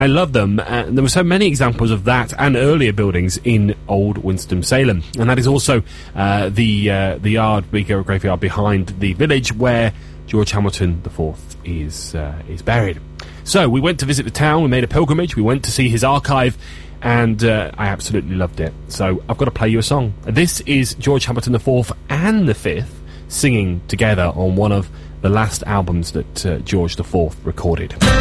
I love them. There were so many examples of that and earlier buildings in Old Winston-Salem. And that is also the graveyard behind the village where George Hamilton IV is buried. So we went to visit the town, we made a pilgrimage, we went to see his archive, and I absolutely loved it. So I've got to play you a song. This is George Hamilton IV and V singing together on one of the last albums that George IV recorded.